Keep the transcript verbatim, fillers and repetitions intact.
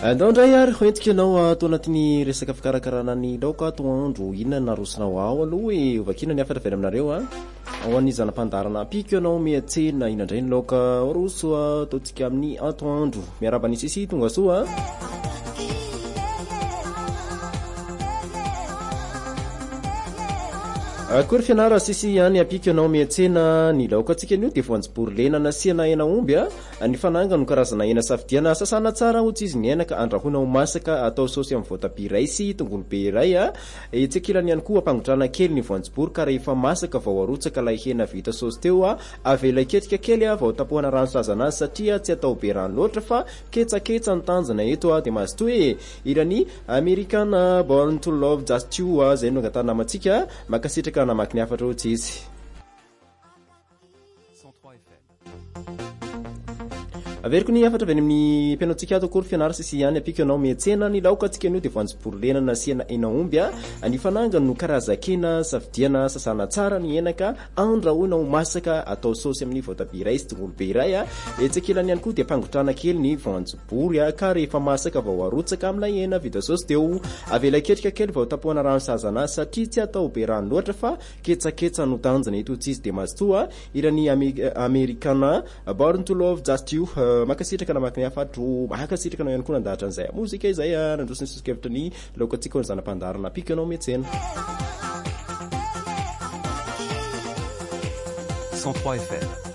andao ndray ary hoentika ianao atao anatin'ny resaka fikarakarana ny laoka atoandro inona narosinao ao aloha hoe ovakina ny afatra avy aminareo a ao an'ny zanam-pandarana apiko ianao miatsena inandray ny laoka roso ataontsika amin'ny atoandro miarabany sisi tonga soa akory fianara sisi any apiko ianao miatsena ny laoka atsika anio dia voanjobory lena nasiana hena omby a ny fananga no karazana hena safidiana sasana tsara ohatsy izy ny henaka andrahoina ho masaka atao saosy amin'ny voatabia ray sy tongolo be iray a etsekilany ihany koa ampangotrana kely ny voanjobory ka rehefa masaka vao arotsaka ilay hena vita saosy teo a avela ketrika kely a vao tapohana rano sazana azy satria tsy atao be rano loatra fa ketsaketsa ny tanjana eto a dia mazoto hoe irany American Born to Love Just You a zay no angatana namatsika makasitraka namaky ny afatra ohatsy izy averiko ny afatra avy amin'ny mpianaontsika ato akory fianara sisy ihany apiko ianao miatsena ny laoka atsika anio dia voanjobory lena nasiana hena omby a ny fanangany no karazan-kena safidiana sasana tsara ny henaka andrahoina ho masaka atao saosy amin'ny voatabia iray sy tongolo be iray a etsekilany ihany koa dia ampangotrana kely ny voanjobory a ka rehefa masaka vao arotsaka amin'ilay hena vita saosy teo avela ketrika kely vao tapohana rano sazana satria tsy atao be rano loatra fa ketsaketsa no tanjana eto tsy izy dia mazotoa irany Americana Born to Love Just You makasitraka namaky ny afatro makasitraka anao ihany koa nandahatra an'izay mozika izay a nandrosiny sosokevitra ny laoka atsika ny zanam-pandarana apiko ianao miatsena cent trois F M